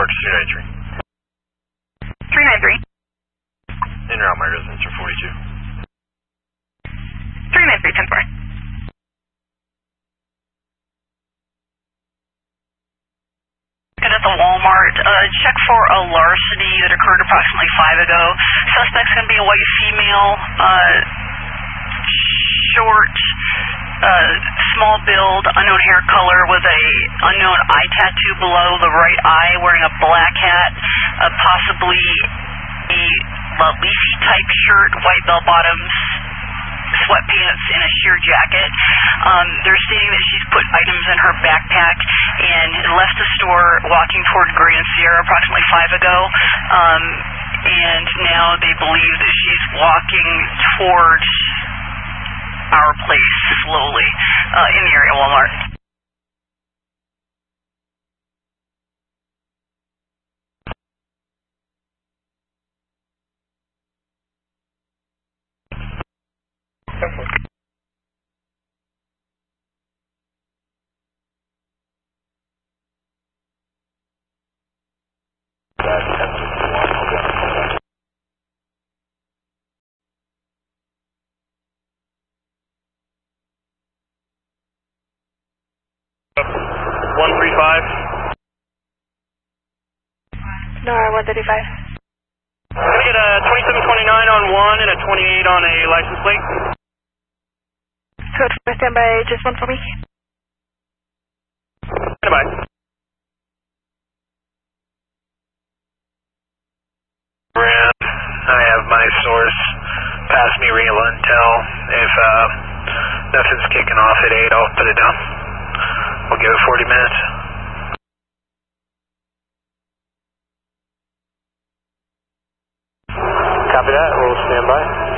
Sparks 293. 393. In or out my residence or 42. 393, 10 4. At the Walmart, check for a larceny that occurred approximately 5 ago. Suspect's going to be a white female, short, small build, unknown hair color with a unknown eye tattoo below the right eye, wearing a black hat, possibly a leafy type shirt, white bell bottoms, sweatpants, and a sheer jacket. They're stating that she's put items in her backpack and left the store walking toward Grand Sierra approximately 5 ago. And now they believe that she's walking towards our place slowly in the area of Walmart. Nora 135. I'm going to get a 2729 on one and a 28 on a license plate. Code 4, stand by, just one for me. Stand by. I have my source pass me real intel. If nothing's kicking off at 8, I'll put it down. We'll give it 40 minutes. Copy that, we'll stand by.